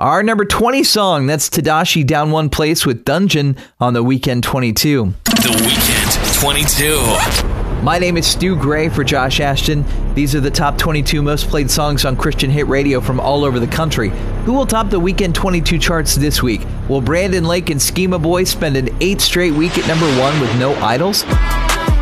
Our number 20 song, that's Tadashi down one place with Dungeon on the Weekend 22. The Weekend 22. My name is Stu Gray for Josh Ashton. These are the top 22 most played songs on Christian Hit Radio from all over the country. Who will top the Weekend 22 charts this week? Will Brandon Lake and Schema Boy spend an 8th straight week at number 1 with No Idols?